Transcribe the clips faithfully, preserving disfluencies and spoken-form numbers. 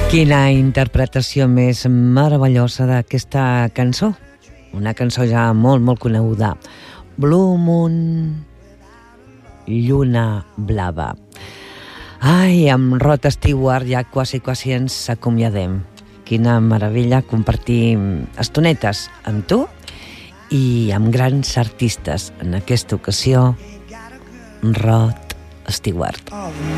Quina interpretació més meravellosa d'aquesta cançó. Una cançó ja molt, molt coneguda. Blue Moon, Lluna Blava. Ai, amb Rod Stewart ja quasi, quasi ens acomiadem. Quina meravella compartir estonetes amb tu i amb grans artistes. En aquesta ocasió, Rod Stewart.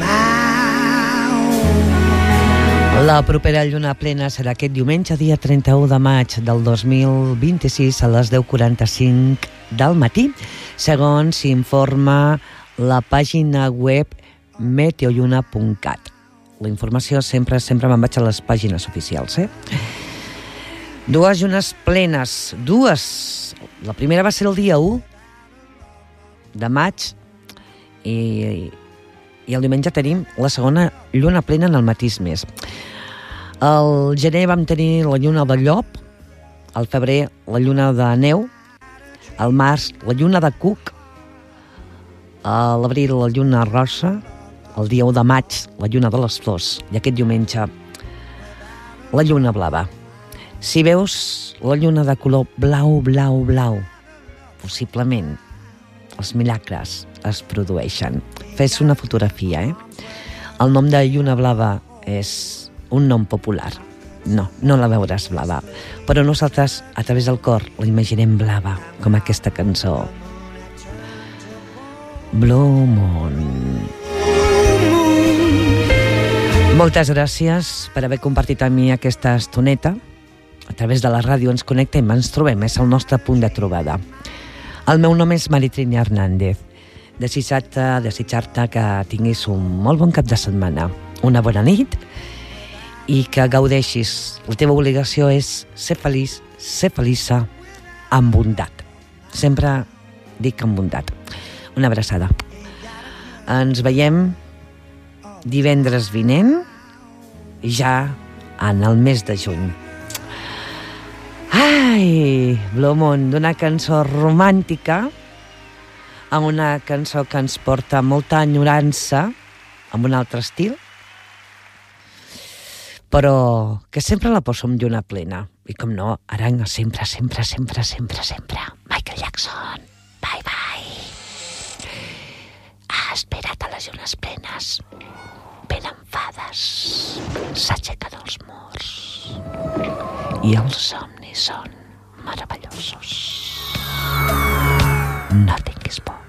La propera lluna plena serà aquest diumenge, dia trenta-u de maig del dos mil vint-i-sis, a les deu quaranta-cinc del matí, segons s'informa la pàgina web meteolluna punt cat. La informació sempre sempre me'n vaig a les pàgines oficials, eh? Dues llunes plenes, dues. La primera va ser el dia u de maig i, i el diumenge tenim la segona lluna plena en el matís mes. Al gener vam tenir la lluna de llop, al febrer la lluna de neu, al març la lluna de cuc, a l'abril la lluna rosa, el dia u de maig la lluna de les flors i aquest diumenge la lluna blava. Si veus la lluna de color blau, blau, blau, possiblement els milagres es produeixen. Fes una fotografia, eh? El nom de lluna blava és un nom popular. No, no la veuràs blava, però nosaltres, a través del cor, la imaginem blava, com aquesta cançó. Blue Moon. Moltes gràcies per haver compartit amb mi aquesta estoneta. A través de la ràdio ens connectem, ens trobem, és el nostre punt de trobada. El meu nom és Maritrini Hernández. Desitjar-te, desitjar-te que tinguis un molt bon cap de setmana, una bona nit i que gaudeixis. La teva obligació és ser feliç, ser feliça, amb bondat. Sempre dic amb bondat. Una abraçada. Ens veiem divendres vinent, ja en el mes de juny. Ai, Blue Moon, d'una cançó romàntica a una cançó que ens porta molta enyorança, amb un altre estil, però que sempre la poso amb lluna plena. I com no, aranya sempre, sempre, sempre, sempre, sempre. Michael Jackson, bye, bye. Ha esperat a les llunes plenes, ben enfades, s'aixequen els murs i els somnis són meravellosos. No tinguis por.